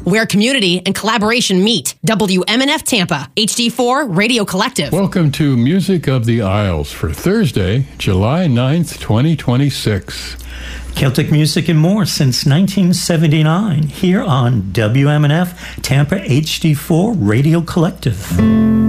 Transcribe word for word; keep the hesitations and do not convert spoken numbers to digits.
where community and collaboration meet. W M N F Tampa, H D four Radio Collective. Welcome to Music of the Isles for Thursday, July ninth, twenty twenty-six. Celtic music and more since nineteen seventy-nine here on W M N F Tampa H D four Radio Collective.